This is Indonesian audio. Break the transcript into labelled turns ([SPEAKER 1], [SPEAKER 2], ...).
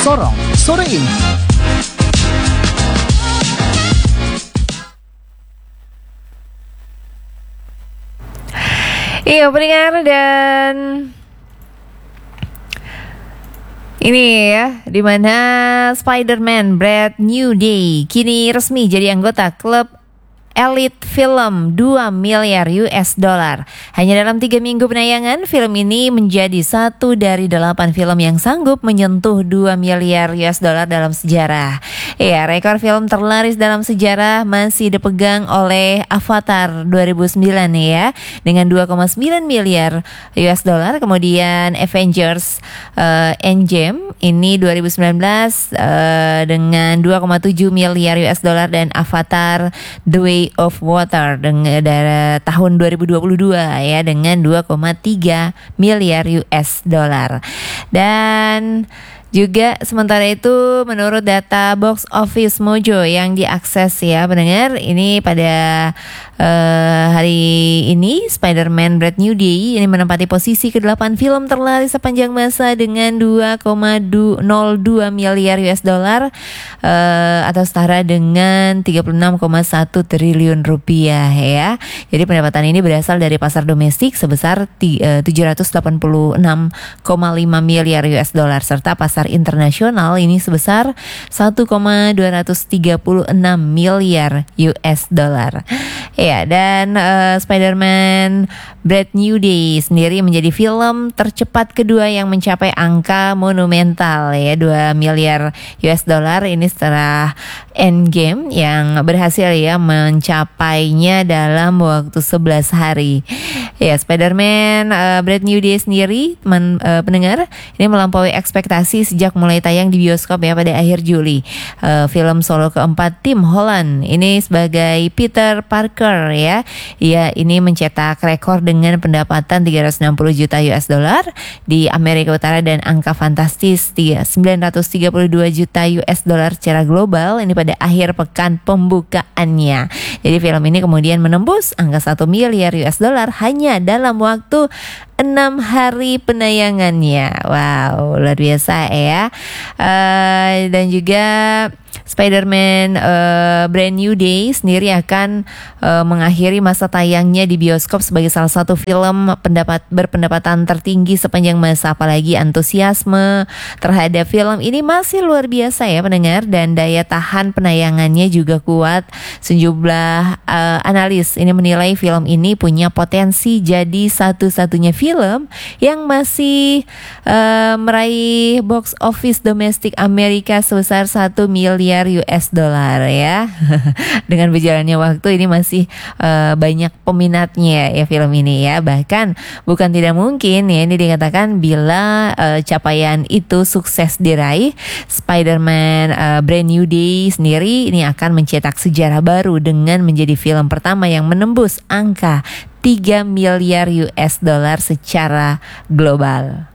[SPEAKER 1] Sorong sore ini.
[SPEAKER 2] Iya pendengar, dan ini ya, dimana Spider-Man Brand New Day kini resmi jadi anggota klub Elite Film 2 miliar US dollar. Hanya dalam 3 minggu penayangan, film ini menjadi satu dari 8 film yang sanggup menyentuh 2 miliar US dollar dalam sejarah. Ya, rekor film terlaris dalam sejarah masih dipegang oleh Avatar 2009 ya, dengan 2,9 miliar US dollar. Kemudian Avengers Endgame ini 2019 dengan 2,7 miliar US dollar, dan Avatar The Way of Water dari tahun 2022 ya dengan 2,3 miliar US dollar. Dan juga sementara itu menurut data Box Office Mojo yang diakses ya pendengar, ini pada hari ini Spider-Man Brand New Day ini menempati posisi ke-8 film terlaris sepanjang masa dengan 2,02 miliar US dollar atau setara dengan 36,1 triliun rupiah ya. Jadi pendapatan ini berasal dari pasar domestik sebesar 786,5 miliar US dollar, serta pasar internasional ini sebesar 1,236 miliar US dollar. Ya, dan Spider-Man Brand New Day sendiri menjadi film tercepat kedua yang mencapai angka monumental ya 2 miliar US dollar ini setelah Endgame yang berhasil ya mencapainya dalam waktu 11 hari. Ya, Spider-Man Brand New Day sendiri pendengar ini melampaui ekspektasi sejak mulai tayang di bioskop ya pada akhir Juli. Film solo keempat Tim Holland ini sebagai Peter Parker ya. Ia ini mencetak rekor dengan pendapatan 360 juta US dollar di Amerika Utara dan angka fantastis 932 juta US dollar secara global ini pada akhir pekan pembukaannya. Jadi film ini kemudian menembus angka 1 miliar US dollar hanya dalam waktu 6 hari penayangannya. Wow, luar biasa ya. Dan juga Spider-Man Brand New Day sendiri akan mengakhiri masa tayangnya di bioskop sebagai salah satu film berpendapatan tertinggi sepanjang masa. Apalagi antusiasme terhadap film ini masih luar biasa ya pendengar, dan daya tahan penayangannya juga kuat. Sejumlah analis ini menilai film ini punya potensi jadi satu-satunya film yang masih meraih box office domestik Amerika sebesar 1 miliar US dollar ya. Dengan berjalannya waktu ini masih banyak peminatnya ya film ini ya. Bahkan bukan tidak mungkin ya ini dikatakan bila capaian itu sukses diraih, Spider-Man Brand New Day sendiri ini akan mencetak sejarah baru dengan menjadi film pertama yang menembus angka 3 miliar US dollar secara global.